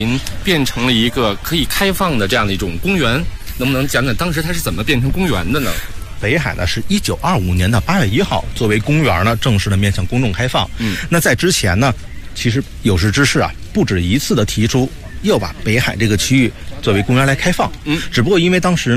变成了一个可以开放的这样的一种公园，能不能讲讲当时它是怎么变成公园的呢？ 北海呢是1925年的8月1号作为公园呢正式的面向公众开放。那在之前呢，其实有识之士啊不止一次的提出要把北海这个区域作为公园来开放。只不过因为当时